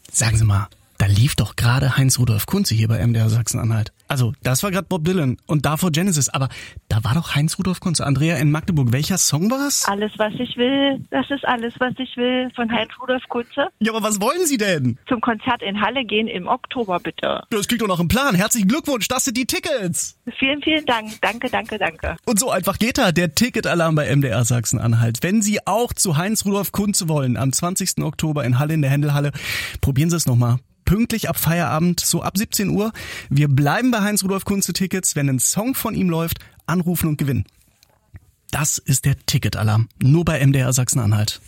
Sagen Sie mal, da lief doch gerade Heinz-Rudolf Kunze hier bei MDR Sachsen-Anhalt. Also, das war gerade Bob Dylan und davor Genesis. Aber da war doch Heinz-Rudolf Kunze. Andrea in Magdeburg. Welcher Song war es? Alles, was ich will, das ist alles, was ich will, von Heinz-Rudolf Kunze. Ja, aber was wollen Sie denn? Zum Konzert in Halle gehen im Oktober, bitte. Das klingt doch nach einem Plan. Herzlichen Glückwunsch, das sind die Tickets. Vielen, vielen Dank. Danke. Und so einfach geht da der Ticketalarm bei MDR Sachsen-Anhalt. Wenn Sie auch zu Heinz-Rudolf Kunze wollen, am 20. Oktober in Halle in der Händelhalle, probieren Sie es nochmal. Pünktlich ab Feierabend, so ab 17 Uhr. Wir bleiben bei Heinz-Rudolf Kunze Tickets. Wenn ein Song von ihm läuft, anrufen und gewinnen. Das ist der Ticketalarm. Nur bei MDR Sachsen-Anhalt.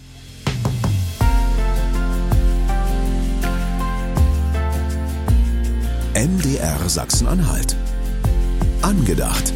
MDR Sachsen-Anhalt. Angedacht.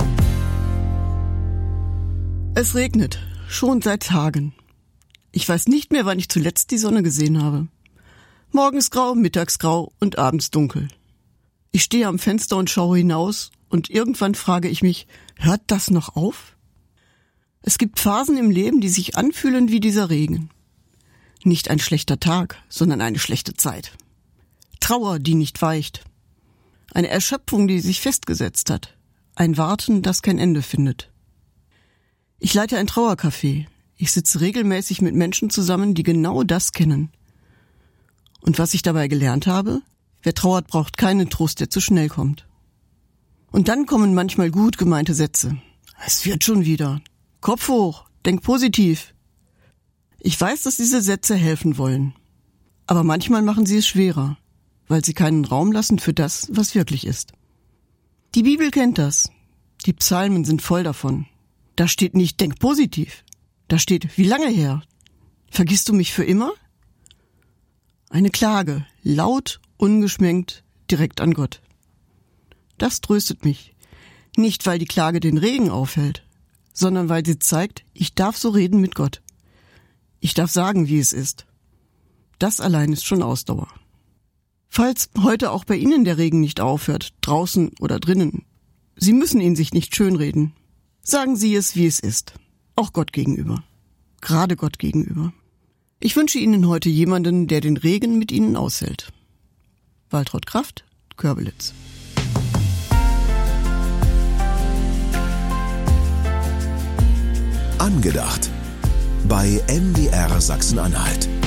Es regnet. Schon seit Tagen. Ich weiß nicht mehr, wann ich zuletzt die Sonne gesehen habe. Morgens grau, mittags grau und abends dunkel. Ich stehe am Fenster und schaue hinaus und irgendwann frage ich mich, hört das noch auf? Es gibt Phasen im Leben, die sich anfühlen wie dieser Regen. Nicht ein schlechter Tag, sondern eine schlechte Zeit. Trauer, die nicht weicht. Eine Erschöpfung, die sich festgesetzt hat. Ein Warten, das kein Ende findet. Ich leite ein Trauercafé. Ich sitze regelmäßig mit Menschen zusammen, die genau das kennen. Und was ich dabei gelernt habe, wer trauert, braucht keinen Trost, der zu schnell kommt. Und dann kommen manchmal gut gemeinte Sätze. Es wird schon wieder. Kopf hoch, denk positiv. Ich weiß, dass diese Sätze helfen wollen. Aber manchmal machen sie es schwerer, weil sie keinen Raum lassen für das, was wirklich ist. Die Bibel kennt das. Die Psalmen sind voll davon. Da steht nicht, denk positiv. Da steht, wie lange her? Vergisst du mich für immer? Eine Klage, laut, ungeschminkt, direkt an Gott. Das tröstet mich. Nicht, weil die Klage den Regen aufhält, sondern weil sie zeigt, ich darf so reden mit Gott. Ich darf sagen, wie es ist. Das allein ist schon Ausdauer. Falls heute auch bei Ihnen der Regen nicht aufhört, draußen oder drinnen, Sie müssen ihn sich nicht schönreden. Sagen Sie es, wie es ist. Auch Gott gegenüber. Gerade Gott gegenüber. Ich wünsche Ihnen heute jemanden, der den Regen mit Ihnen aushält. Waltraud Kraft, Körbelitz. Angedacht. Bei MDR Sachsen-Anhalt.